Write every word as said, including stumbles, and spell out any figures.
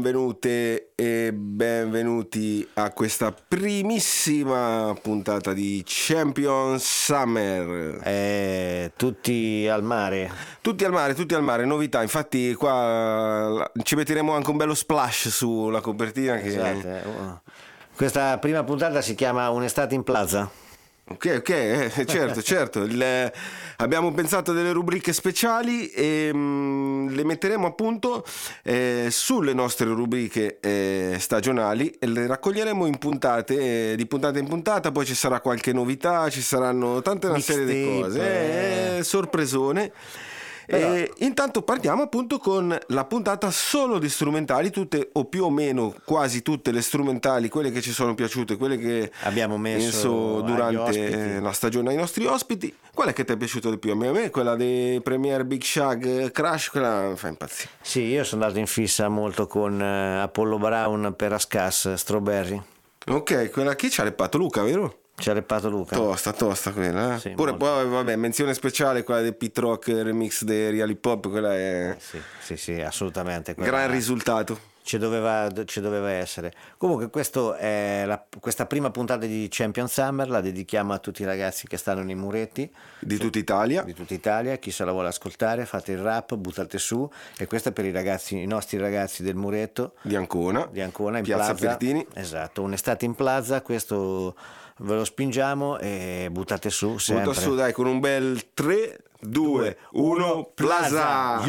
Benvenute e benvenuti a questa primissima puntata di Champion Summer. Eh, tutti al mare. Tutti al mare, tutti al mare, novità. Infatti qua ci metteremo anche un bello splash sulla copertina. Esatto. Che... Questa prima puntata si chiama Un'estate in plaza. Ok, ok, eh, certo, certo. Il, abbiamo pensato a delle rubriche speciali e mh, le metteremo appunto eh, sulle nostre rubriche eh, stagionali e le raccoglieremo in puntate, eh, di puntata in puntata. Poi ci sarà qualche novità, ci saranno tante una serie di cose, eh, sorpresone. Però... E intanto partiamo appunto con la puntata solo di strumentali, tutte o più o meno quasi tutte le strumentali, quelle che ci sono piaciute, quelle che abbiamo messo durante la stagione ai nostri ospiti. Qual è che ti è piaciuta di più? A me, a me quella dei Premier Big Shag Crash, quella mi fa impazzire. Sì, io sono andato in fissa molto con uh, Apollo Brown per Ascas Strawberry. Ok, quella chi ci ha reppato? Luca, vero? Ci ha reppato Luca. Tosta, tosta quella. Eh? Sì, Pure molto. Poi, vabbè, menzione speciale quella del Pit Rock remix dei Real Hip Hop, quella è... Sì, sì, sì, assolutamente. Quella... gran risultato. Ci doveva, ci doveva essere. Comunque questo è la, questa prima puntata di Champion Summer la dedichiamo a tutti i ragazzi che stanno nei muretti di tutta Italia. Di tutta Italia, chi se la vuole ascoltare, fate il rap, buttate su. E questo è per i ragazzi, i nostri ragazzi del muretto di Ancona, di Ancona in Piazza plaza. Pertini. Esatto, un'estate in plaza, questo ve lo spingiamo e buttate su sempre. Butta su dai con un bel tre, due, uno, plaza!